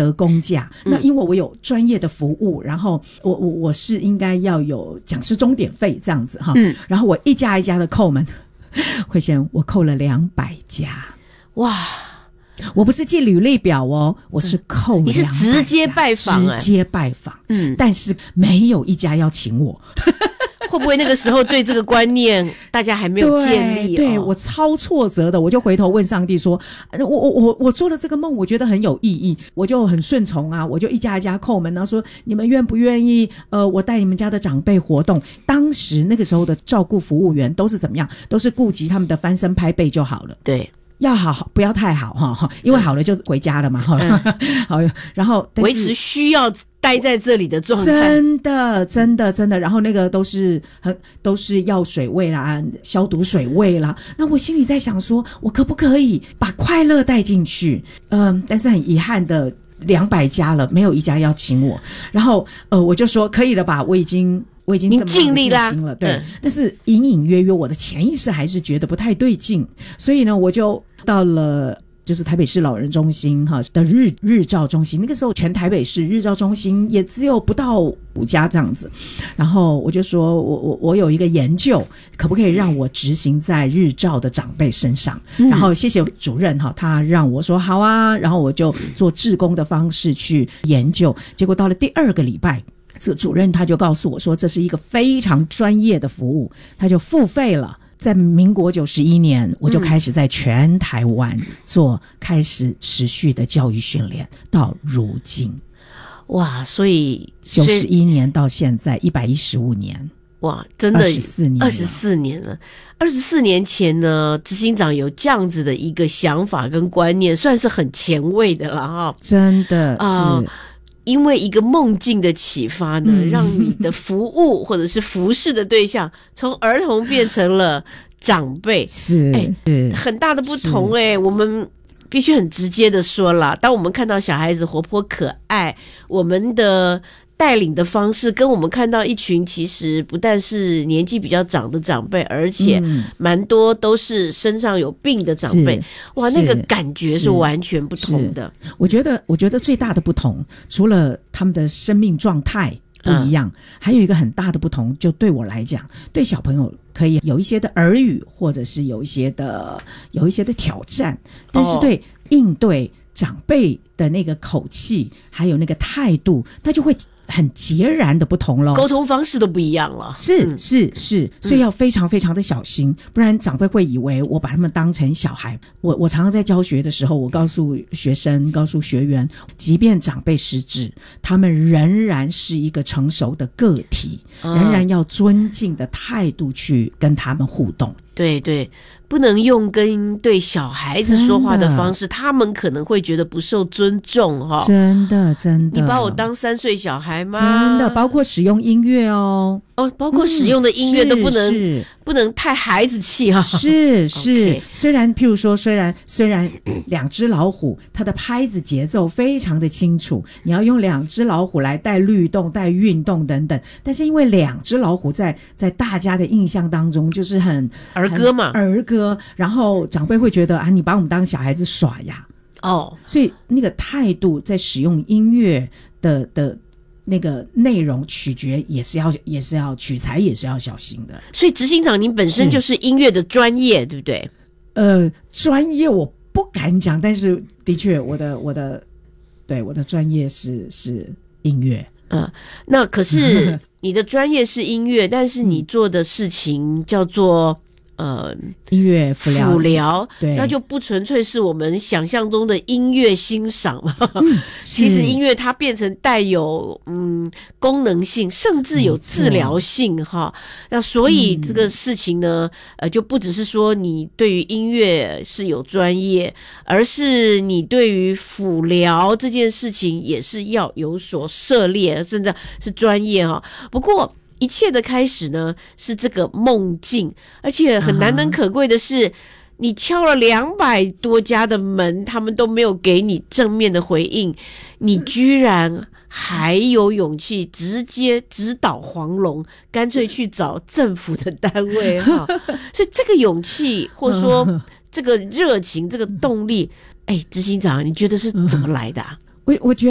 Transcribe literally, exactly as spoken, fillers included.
得公价。嗯、那因为我有专业的服务，然后我我我是应该要有讲师钟点费这样子哈。嗯，然后我一家一家的扣门，慧仙，我扣了两百家，哇！我不是寄履历表哦，我是扣两百家， 你是直接拜访、欸， 直接拜访，嗯，但是没有一家要请我。 会不会那个时候对这个观念大家还没有建立？ 对，对我超挫折的，我就回头问上帝说：“我我我我做了这个梦，我觉得很有意义，我就很顺从啊，我就一家一家叩门，然后说你们愿不愿意？呃，我带你们家的长辈活动。当时那个时候的照顾服务员都是怎么样？都是顾及他们的翻身拍背就好了。对。”要好不要太好哈，因为好了就回家了嘛哈。嗯、好，然后维持需要待在这里的状态， 真的真的真的。然后那个都是很都是药水味啦，消毒水味啦。那我心里在想说，我可不可以把快乐带进去？嗯，但是很遗憾的，两百家了，没有一家要请我。然后呃，我就说可以了吧，我已经。我已经这么尽力啦，对、嗯，但是隐隐约约我的潜意识还是觉得不太对劲，所以呢，我就到了就是台北市老人中心哈的日日照中心，那个时候全台北市日照中心也只有不到五家这样子，然后我就说我我我有一个研究，可不可以让我执行在日照的长辈身上？嗯、然后谢谢主任哈，他让我说好啊，然后我就做志工的方式去研究，结果到了第二个礼拜。这个主任他就告诉我说，这是一个非常专业的服务，他就付费了。在民国九十一年，我就开始在全台湾做开始持续的教育训练，到如今， 哇！所以九十一年到现在一百一十五年， 哇，真的二十四年， 二十四年了。二十四年前呢，执行长有这样子的一个想法跟观念，算是很前卫的了哈。 真的是。呃因为一个梦境的启发呢，嗯、让你的服务或者是服侍的对象从儿童变成了长辈， 是， 哎，很大的不同哎。我们必须很直接的说啦，当我们看到小孩子活泼可爱，我们的带领的方式跟我们看到一群其实不但是年纪比较长的长辈，而且蛮多都是身上有病的长辈，哇，那个感觉是完全不同的。 我觉得，我觉得最大的不同，除了他们的生命状态不一样，嗯、还有一个很大的不同，就对我来讲，对小朋友可以有一些的耳语，或者是有一些的有一些的挑战，但是对应对长辈的那个口气，还有那个态度，那就会很截然的不同咯， 沟通方式都不一样了。 是、嗯、是是，所以要非常非常的小心，嗯、不然长辈会以为我把他们当成小孩。我我常常在教学的时候，我告诉学生，告诉学员，即便长辈失智，他们仍然是一个成熟的个体，嗯、仍然要尊敬的态度去跟他们互动。 对对，不能用跟对小孩子说话的方式，他们可能会觉得不受尊重哈、哦。 真的真的， 你把我当三岁小孩吗？ 真的，包括使用音乐哦， 哦，包括使用的音乐都不能、嗯、不能太孩子气哈、哦。 是是， okay. 虽然譬如说，虽然虽然两只老虎，它的拍子节奏非常的清楚，你要用两只老虎来带律动、带运动等等，但是因为两只老虎在在大家的印象当中就是很儿歌嘛， 儿歌，然后长辈会觉得啊，你把我们当小孩子耍呀，哦，所以那个态度在使用音乐的的那个内容取决也是要也是要取材也是要小心的。 所以执行长您本身就是音乐的专业，对不对？ 呃，专业我不敢讲，但是的确我的我的对我的专业是是音乐。 嗯，那可是你的专业是音乐，但是你做的事情叫做呃， 音乐辅疗， 辅疗，对，那就不纯粹是我们想象中的音乐欣赏嘛。嗯、其实音乐它变成带有嗯功能性，甚至有治疗性哈。那所以这个事情呢，呃，就不只是说你对于音乐是有专业，而是你对于辅疗这件事情也是要有所涉猎，甚至是专业哈。不过一切的开始呢，是这个梦境，而且很难能可贵的是，嗯、你敲了两百多家的门，他们都没有给你正面的回应，你居然还有勇气直接直捣黄龙，干脆去找政府的单位哈。所以这个勇气，或者说这个热情、这个动力，哎，执行长，你觉得是怎么来的啊？ 我我觉得。